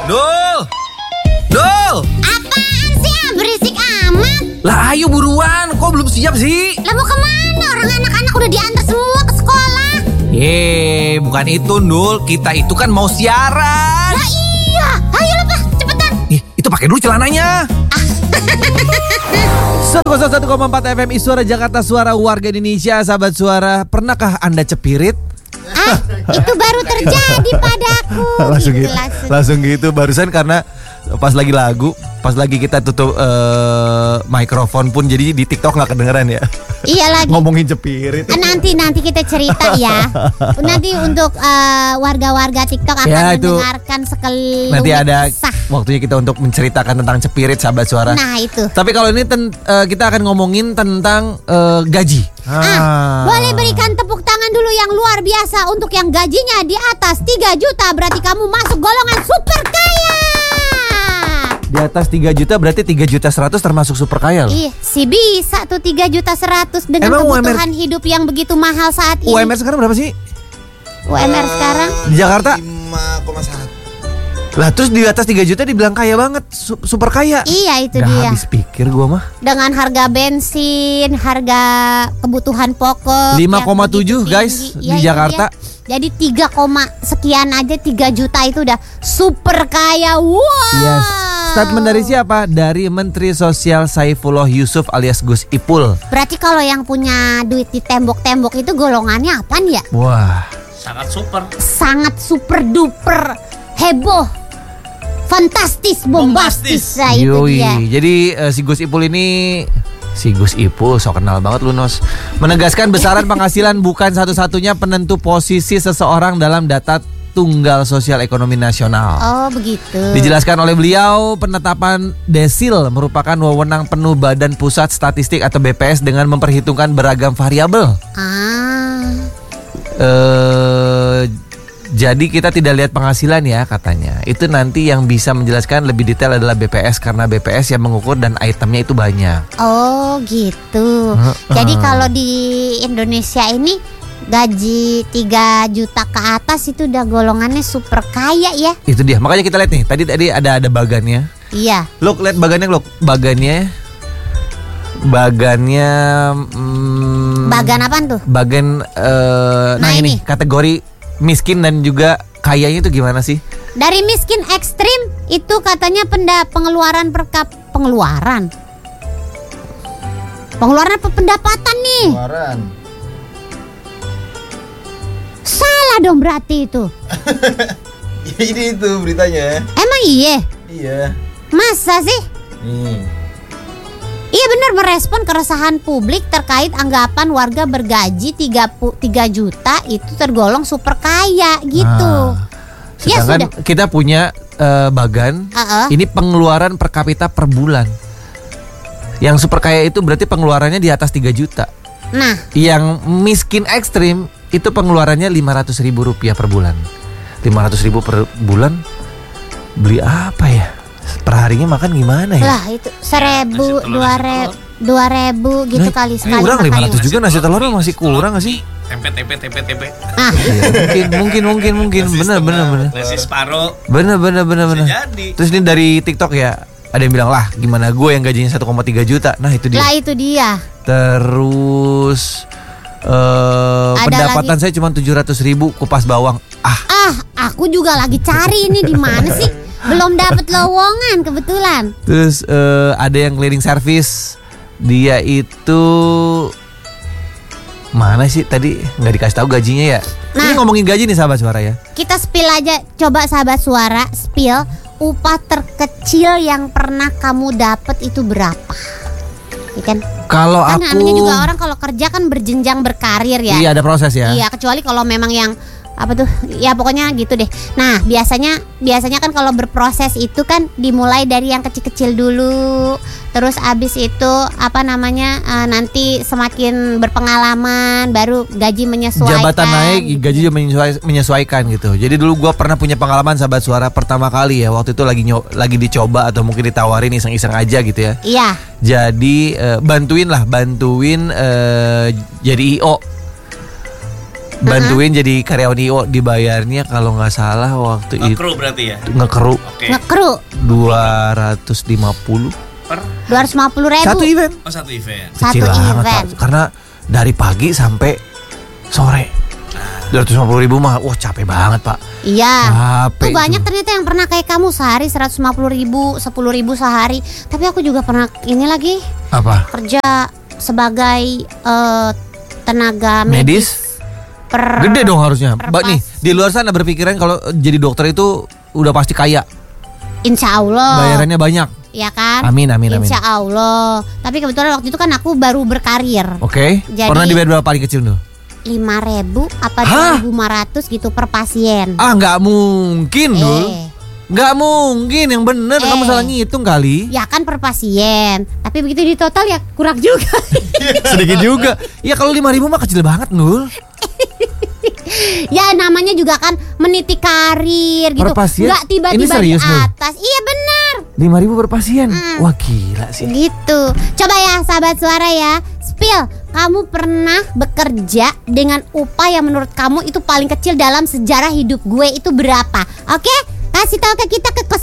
Dul! Apaan sih berisik amat? Lah ayo buruan, kok belum siap sih? Lah mau kemana? Orang anak-anak udah diantar semua ke sekolah. Bukan itu Dul, kita itu kan mau siaran. Lah iya, ayo lah Pak, cepetan. Itu pakai dulu celananya. 101,4 FM Suara Jakarta, suara warga Indonesia. Sahabat suara, pernahkah Anda cepirit? Itu baru terjadi padaku. Langsung gitu barusan karena pas lagi lagu, pas lagi kita tutup mikrofon pun jadi di TikTok nggak kedengeran ya. Iya lagi. Ngomongin cepirit. Nanti kita cerita ya. Nanti untuk warga-warga TikTok akan mendengarkan sekelumit nanti ada kisah. Waktunya kita untuk menceritakan tentang cepirit, sahabat suara. Nah itu. Tapi kalau ini kita akan ngomongin tentang gaji. Boleh berikan tepuk tangan dulu yang luar biasa untuk yang gajinya di atas 3 juta. Berarti kamu masuk golongan super kaya. Di atas 3 juta berarti 3 juta 100 termasuk super kaya loh. Iya, sih bisa tuh 3 juta 100 dengan Emang kebutuhan hidup yang begitu mahal saat ini. UMR sekarang berapa sih? UMR sekarang di Jakarta 5,1. Lah terus di atas 3 juta dibilang kaya banget, super kaya. Iya itu Nggak dia. habis pikir gua mah. Dengan harga bensin, harga kebutuhan pokok 5,7 guys ya, di Jakarta. Jadi 3, sekian aja 3 juta itu udah super kaya. Wow. Yes. Statement dari siapa? Dari Menteri Sosial Saifullah Yusuf alias Gus Ipul. Berarti kalau yang punya duit di tembok-tembok itu golongannya apaan ya? Wah, sangat super duper heboh, fantastis, bombastis. Nah, itu dia. Jadi si Gus Ipul ini, so kenal banget lu Nos, menegaskan besaran penghasilan bukan satu-satunya penentu posisi seseorang dalam data tunggal sosial ekonomi nasional. Oh begitu. Dijelaskan oleh beliau, penetapan desil merupakan wewenang penuh Badan Pusat Statistik atau BPS dengan memperhitungkan beragam variabel. Jadi kita tidak lihat penghasilan ya katanya. Itu nanti yang bisa menjelaskan lebih detail adalah BPS karena BPS yang mengukur dan itemnya itu banyak. Oh gitu. Jadi kalau di Indonesia ini gaji 3 juta ke atas itu udah golongannya super kaya ya. Itu dia. Makanya kita lihat nih. Tadi ada bagannya. Iya. Look, lihat bagannya, look. Bagannya bagan apaan tuh? Bagan nah ini kategori miskin dan juga kayanya itu gimana sih? Dari miskin ekstrim itu katanya pengeluaran pengeluaran apa pendapatan nih? Pengeluaran. Salah dong berarti itu. Ini itu beritanya. Emang iya? Iya. Masa sih? Nih. Iya benar, merespon keresahan publik terkait anggapan warga bergaji 3 juta itu tergolong super kaya gitu. Sedangkan kita punya bagan, ini pengeluaran per kapita per bulan. Yang super kaya itu berarti pengeluarannya di atas 3 juta. Nah, yang miskin ekstrim itu pengeluarannya Rp500.000 per bulan. 500.000 per bulan beli apa ya? Perharinya makan gimana ya? Lah itu 1.000, 2.000 gitu kali sekali. Kurang 500 juga nasi telurnya masih kurang nggak sih? Tempe. Mungkin. Bener. Nasi separuh. Bener. Terus ini dari TikTok ya. Ada yang bilang, lah gimana gue yang gajinya 1,3 juta. Nah itu dia. Lah itu dia. Terus pendapatan saya cuma 700.000 kupas bawang. Aku juga lagi cari ini di mana sih? Belum dapat lowongan kebetulan. Terus ada yang cleaning service. Dia itu mana sih tadi? Nggak dikasih tahu gajinya ya. Ini ngomongin gaji nih sahabat suara ya. Kita spill aja. Coba sahabat suara spill. Upah terkecil yang pernah kamu dapat itu berapa? Ya kan? Kalau kan aku namanya juga orang kalau kerja kan berjenjang berkarir ya. Iya ada proses ya. Iya kecuali kalau memang yang apa tuh ya pokoknya gitu deh. Nah biasanya kan kalau berproses itu kan dimulai dari yang kecil-kecil dulu, terus abis itu apa namanya nanti semakin berpengalaman baru gaji menyesuaikan. Jabatan naik, gaji juga menyesuaikan gitu. Jadi dulu gue pernah punya pengalaman sahabat suara pertama kali ya, waktu itu lagi dicoba atau mungkin ditawarin iseng-iseng aja gitu ya. Iya. Jadi bantuin jadi IO. bantuin jadi karyawan IO, dibayarnya kalau nggak salah waktu itu Kru berarti ya. ngekru Oke. Ngekru 250 Per 250.000 satu event. oh satu event. Satu Kecil banget, event. Pak. Karena dari pagi sampai sore 250.000 mah, wah capek banget Pak. Iya. Capek Tuh banyak itu. ternyata yang pernah kayak kamu sehari 150.000, 10.000 sehari. Tapi aku juga pernah ini lagi Apa? kerja sebagai tenaga Medis? per Gede dong harusnya. per Mbak nih, pas. di luar sana berpikiran kalau jadi dokter itu udah pasti kaya. Insya Allah. Bayarannya banyak. Ya kan? Amin, amin, amin. Insya Allah. Tapi kebetulan waktu itu kan aku baru berkarir. Oke. Jadi- Pernah dibayar berapa paling kecil tuh? 5.000 apa Hah? 2.500 gitu per pasien. Ah, nggak mungkin, Dul. Eh. Nggak mungkin, yang bener kamu salah ngitung kali. Ya kan per pasien. Tapi begitu di total ya kurang juga. Sedikit juga. Ya kalau 5.000 mah kecil banget, Nul. Ya namanya juga kan meniti karir gitu. Per pasien? Nggak tiba-tiba Ini di serius, Nul? atas. Iya benar. 5.000 per pasien. Wah, gila sih. Gitu. Coba ya sahabat suara ya. Spill, kamu pernah bekerja dengan upah yang menurut kamu itu paling kecil dalam sejarah hidup gue itu berapa? Oke? Kasih tahu ke kita ke